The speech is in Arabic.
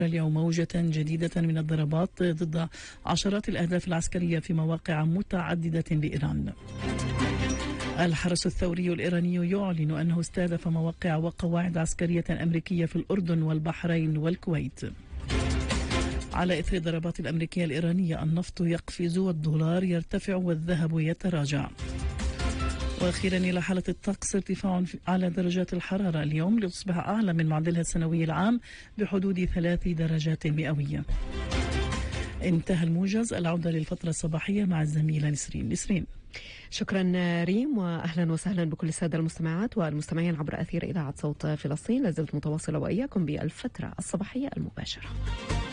اليوم موجة جديدة من الضربات ضد عشرات الأهداف العسكرية في مواقع متعددة بإيران. الحرس الثوري الإيراني يعلن أنه استهدف مواقع وقواعد عسكرية أمريكية في الأردن والبحرين والكويت. على إثر الضربات الأمريكية الإيرانية النفط يقفز والدولار يرتفع والذهب يتراجع. وأخيرا إلى حالة الطقس، ارتفاع على درجات الحرارة اليوم لتصبح أعلى من معدلها السنوي العام بحدود 3 درجات مئوية. انتهى الموجز، العودة للفترة الصباحية مع الزميلة نسرين. شكرا ريم، وأهلا وسهلا بكل السادة المستمعات والمستمعين عبر أثير إذاعة صوت فلسطين. لازلت متواصلة وإياكم بالفترة الصباحية المباشرة.